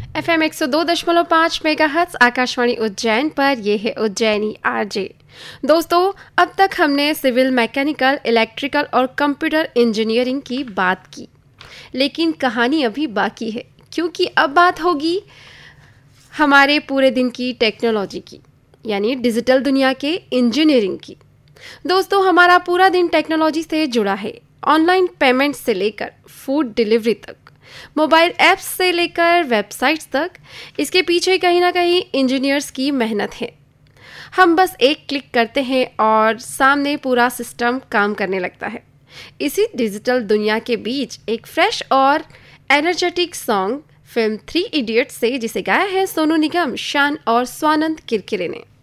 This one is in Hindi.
FM 102.5 मेगाहर्ट्ज आकाशवाणी उज्जैन पर ये है उज्जैनी आरजे। दोस्तों, अब तक हमने सिविल, मैकेनिकल, इलेक्ट्रिकल और कंप्यूटर इंजीनियरिंग की बात की, लेकिन कहानी अभी बाकी है, क्योंकि अब बात होगी हमारे पूरे दिन की टेक्नोलॉजी की, यानी डिजिटल दुनिया के इंजीनियरिंग की। दोस्तों, हमारा पूरा दिन टेक्नोलॉजी से जुड़ा है। ऑनलाइन पेमेंट से लेकर फूड डिलीवरी तक, मोबाइल ऐप्स से लेकर वेबसाइट्स तक, इसके पीछे कहीं ना कहीं इंजीनियर्स की मेहनत है। हम बस एक क्लिक करते हैं और सामने पूरा सिस्टम काम करने लगता है। इसी डिजिटल दुनिया के बीच एक फ्रेश और एनर्जेटिक सॉन्ग फिल्म 3 इडियट्स से, जिसे गाया है सोनू निगम, शान और स्वानंद किरकिरे ने।